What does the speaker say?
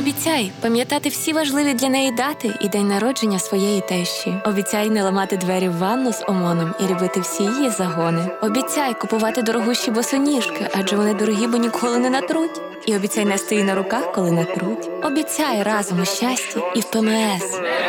Обіцяй пам'ятати всі важливі для неї дати і день народження своєї тещі. Обіцяй не ламати двері в ванну з ОМОНом і любити всі її загони. Обіцяй купувати дорогущі босоніжки, адже вони дорогі, бо ніколи не натруть. І обіцяй нести її на руках, коли натруть. Обіцяй разом у щасті і в ПМС.